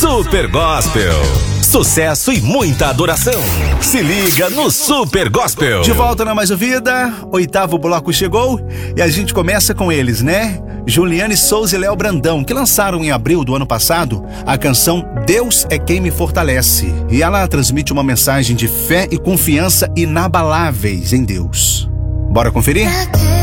Super Gospel. Sucesso e muita adoração. Se liga no Super Gospel. De volta na Mais Ouvida, 8º bloco chegou e a gente começa com eles, né? Juliane Souza e Léo Brandão, que lançaram em abril do ano passado a canção Deus é Quem Me Fortalece. E ela transmite uma mensagem de fé e confiança inabaláveis em Deus. Bora conferir?